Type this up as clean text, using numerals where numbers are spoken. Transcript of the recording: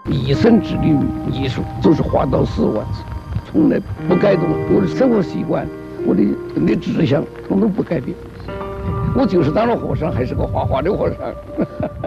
一生致力于艺术，就是画到死为止，从来不改动我的生活习惯，我的志向统统不改变。我就是当了和尚，还是个画画的和尚。